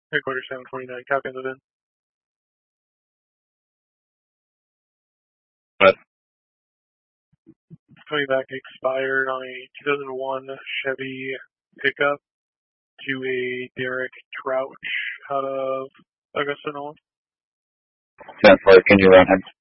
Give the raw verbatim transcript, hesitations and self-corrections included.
Headquarters seven twenty-nine, copy on the V I N. What? Coming back expired on a two thousand one Chevy pickup to a Derek Trouch out of Augusta, Nolan. ten four, can you run him?